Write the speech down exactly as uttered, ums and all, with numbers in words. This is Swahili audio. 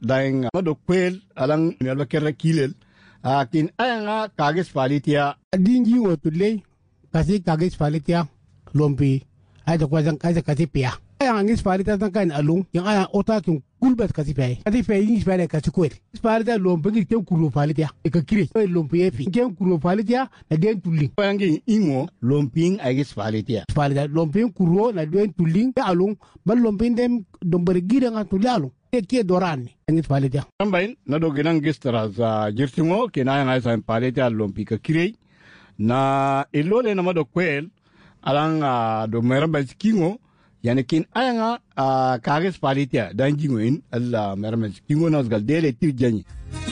daing mado kwel alang nelo kerra kilel akin ayanga kages palitia dingi wotule kasi kages palitia lompi ay da kwazang kasi kasi pia ayang ngis palitia tan kan alung yang ayang ota kin kulbat kasi pia kasi pia ngis palitia kasi kwel palitia lompi ngi ken kuro palitia e ka kire lompi efi ken kuro palitia na den tulling ayangi ingo lomping ages palitia palitia lompi kuro na den tulling alung bal lompi dem domber gira nga tulalung ke dorani ngis palitia ambain na do ginang gistra za jirtingo kinaya ngai sa palitia lompi ka kire na ilole na mado kwel alang uh, do meramba kingo yani kin ayanga uh, kages palitia danjingo in alla meramba kingo nas gal dele tirjani